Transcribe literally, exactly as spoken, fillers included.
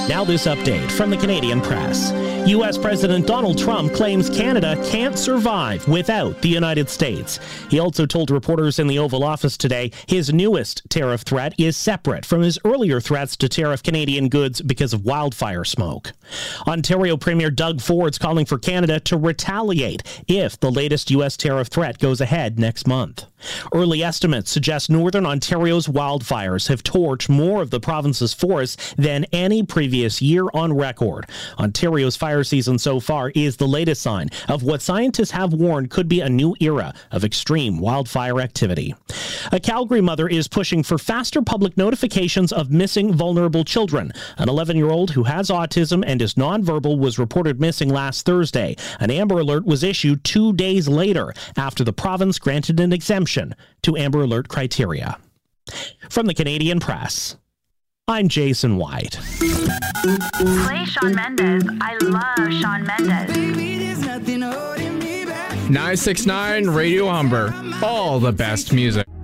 Now this update from the Canadian Press. U S President Donald Trump claims Canada can't survive without the United States. He also told reporters in the Oval Office today his newest tariff threat is separate from his earlier threats to tariff Canadian goods because of wildfire smoke. Ontario Premier Doug Ford's calling for Canada to retaliate if the latest U S tariff threat goes ahead next month. Early estimates suggest Northern Ontario's wildfires have torched more of the province's forests than any previous year on record. Ontario's fire season so far is the latest sign of what scientists have warned could be a new era of extreme wildfire activity. A Calgary mother is pushing for faster public notifications of missing vulnerable children. An eleven-year-old who has autism and is nonverbal was reported missing last Thursday. An Amber Alert was issued two days later after the province granted an exemption to Amber Alert criteria. From the Canadian Press, I'm Jason White. Play Shawn Mendes. I love Shawn Mendes. nine six nine Radio Humber. All the best music.